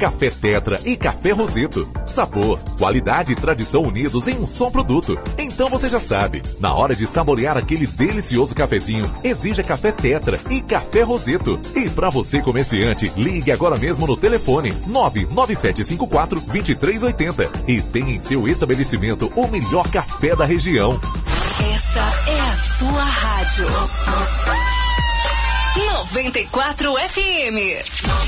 Café Tetra e Café Roseto. Sabor, qualidade e tradição unidos em um só produto. Então você já sabe, na hora de saborear aquele delicioso cafezinho, exija Café Tetra e Café Roseto. E para você comerciante, ligue agora mesmo no telefone 99754-2380 e tenha em seu estabelecimento o melhor café da região. Essa é a sua rádio. 94 FM.